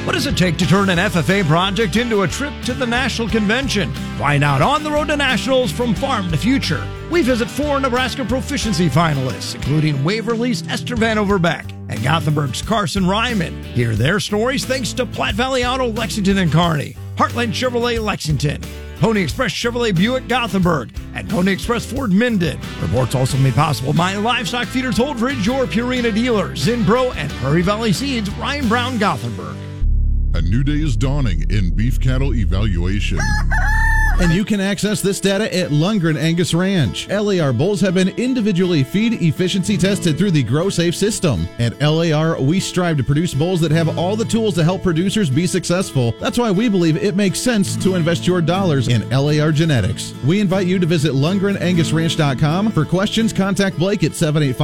What does it take to turn an FFA project into a trip to the National Convention? Find out on the road to Nationals from Farm to Future. We visit 4 Nebraska Proficiency finalists, including Waverly's Esther Van Overbeck and Gothenburg's Carson Ryman. Hear their stories thanks to Platte Valley Auto Lexington and Kearney, Heartland Chevrolet Lexington, Pony Express Chevrolet Buick Gothenburg, and Pony Express Ford Minden. Reports also made possible by Livestock Feeders Holdridge, your Purina dealer, Zinpro, and Prairie Valley Seeds, Ryan Brown Gothenburg. A new day is dawning in beef cattle evaluation. And you can access this data at Lundgren Angus Ranch. LAR bulls have been individually feed efficiency tested through the GrowSafe system. At LAR, we strive to produce bulls that have all the tools to help producers be successful. That's why we believe it makes sense to invest your dollars in LAR genetics. We invite you to visit LundgrenAngusRanch.com. For questions, contact Blake at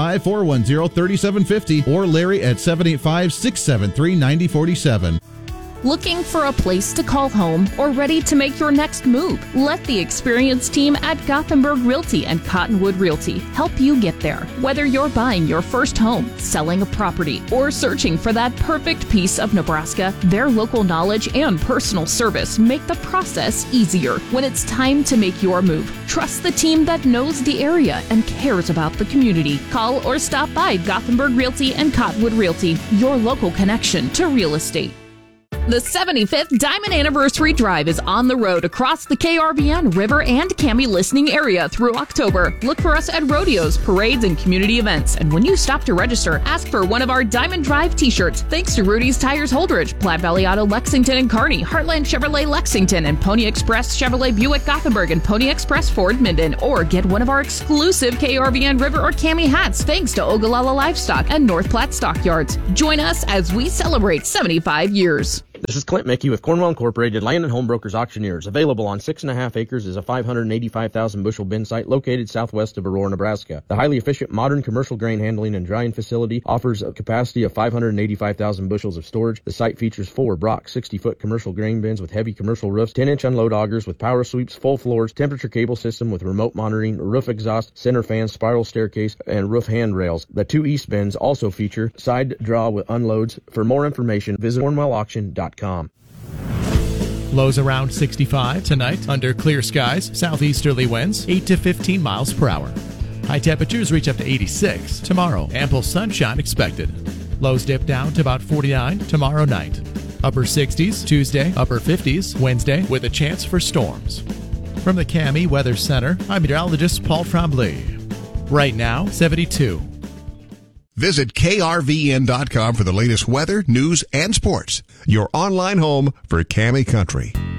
785-410-3750 or Larry at 785-673-9047. Looking for a place to call home or ready to make your next move? Let the experienced team at Gothenburg Realty and Cottonwood Realty help you get there. Whether you're buying your first home, selling a property, or searching for that perfect piece of Nebraska, their local knowledge and personal service make the process easier. When it's time to make your move, trust the team that knows the area and cares about the community. Call or stop by Gothenburg Realty and Cottonwood Realty, your local connection to real estate. The 75th Diamond Anniversary Drive is on the road across the KRVN, River, and Cami listening area through October. Look for us at rodeos, parades, and community events. And when you stop to register, ask for one of our Diamond Drive t-shirts. Thanks to Rudy's Tires Holdridge, Platte Valley Auto Lexington and Kearney, Heartland Chevrolet Lexington, and Pony Express Chevrolet Buick Gothenburg, and Pony Express Ford Minden. Or get one of our exclusive KRVN River or Cami hats thanks to Ogallala Livestock and North Platte Stockyards. Join us as we celebrate 75 years. This is Clint Mickey with Cornwell Incorporated Land and Home Brokers Auctioneers. Available on 6.5 acres is a 585,000 bushel bin site located southwest of Aurora, Nebraska. The highly efficient modern commercial grain handling and drying facility offers a capacity of 585,000 bushels of storage. The site features 4 Brock 60-foot commercial grain bins with heavy commercial roofs, 10-inch unload augers with power sweeps, full floors, temperature cable system with remote monitoring, roof exhaust, center fan, spiral staircase, and roof handrails. The 2 east bins also feature side draw with unloads. For more information, visit CornwellAuction.com. Lows around 65 tonight under clear skies, southeasterly winds 8 to 15 miles per hour. High temperatures reach up to 86 tomorrow. Ample sunshine expected. Lows dip down to about 49 tomorrow night. Upper 60s Tuesday, upper 50s Wednesday with a chance for storms. From the Cami Weather Center, I'm meteorologist Paul Tremblay. Right now, 72. Visit KRVN.com for the latest weather, news, and sports. Your online home for Cami Country.